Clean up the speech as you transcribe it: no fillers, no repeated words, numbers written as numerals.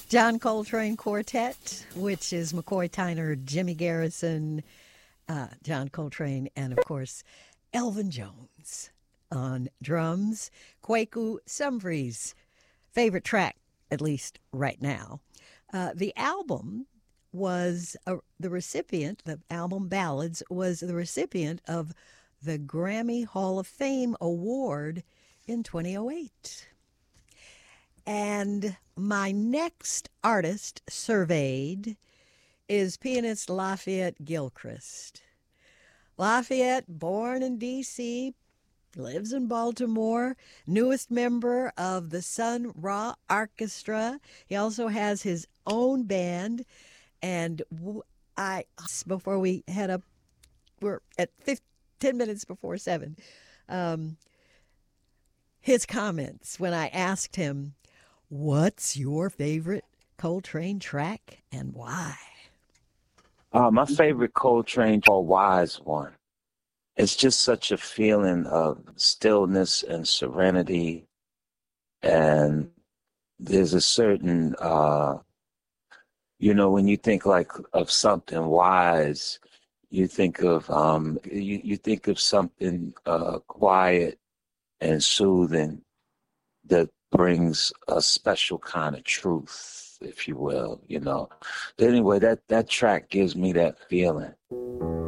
John Coltrane Quartet, which is McCoy Tyner, Jimmy Garrison, John Coltrane, and of course, Elvin Jones on drums. Kwaku Sumvree's favorite track, at least right now. The album was the recipient, the album Ballads was the recipient of the Grammy Hall of Fame Award in 2008. And my next artist surveyed is pianist Lafayette Gilchrist. Lafayette, born in D.C., lives in Baltimore, newest member of the Sun Ra Orchestra. He also has his own band. And before we head up, we're at 10 minutes before 7. His comments when I asked him, what's your favorite Coltrane track and why? My favorite Coltrane, Wise One. It's just such a feeling of stillness and serenity. And there's a certain, when you think like of something wise, you think of you think of something quiet and soothing that brings a special kind of truth, if you will, Anyway, that track gives me that feeling.